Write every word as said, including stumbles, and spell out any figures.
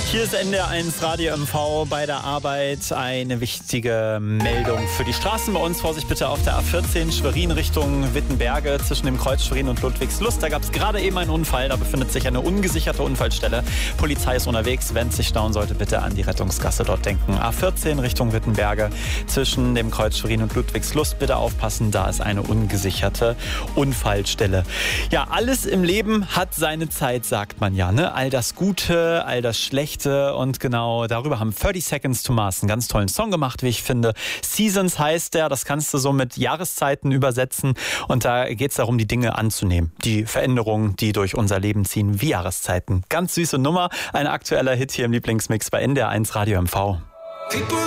Hier ist N D R eins Radio M V bei der Arbeit. Eine wichtige Meldung für die Straßen bei uns. Vorsicht bitte auf der A vierzehn Schwerin Richtung Wittenberge zwischen dem Kreuz Schwerin und Ludwigslust. Da gab es gerade eben einen Unfall. Da befindet sich eine ungesicherte Unfallstelle. Polizei ist unterwegs. Wenn es sich stauen sollte, bitte an die Rettungsgasse dort denken. A vierzehn Richtung Wittenberge zwischen dem Kreuz Schwerin und Ludwigslust. Bitte aufpassen, da ist eine ungesicherte Unfallstelle. Ja, alles im Leben hat seine Zeit, sagt man ja, ne? All das Gute, all das Schlechte. Und genau darüber haben thirty Seconds to Mars einen ganz tollen Song gemacht, wie ich finde. Seasons heißt der, das kannst du so mit Jahreszeiten übersetzen. Und da geht es darum, die Dinge anzunehmen. Die Veränderungen, die durch unser Leben ziehen, wie Jahreszeiten. Ganz süße Nummer, ein aktueller Hit hier im Lieblingsmix bei N D R eins Radio M V.